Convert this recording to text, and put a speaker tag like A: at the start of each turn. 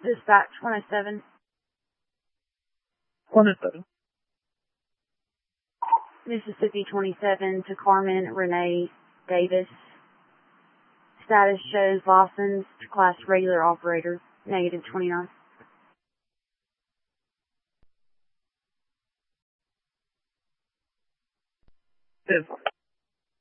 A: Dispatch 107.
B: 107.
A: Mississippi 27 to Carmen Renee Davis. Status shows Lawson's class regular operator, negative 29.
B: Dispatch.